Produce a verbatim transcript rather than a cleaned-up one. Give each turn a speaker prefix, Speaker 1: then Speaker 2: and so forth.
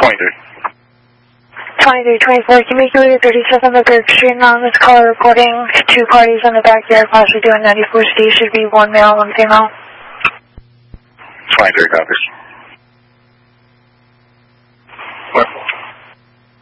Speaker 1: twenty-three.
Speaker 2: twenty-three twenty-four, can you make your way to thirty-seven McGurk Street now? This caller reporting two parties in the backyard, possibly doing ninety-four C. Should be one male, one female.
Speaker 1: twenty-three copies.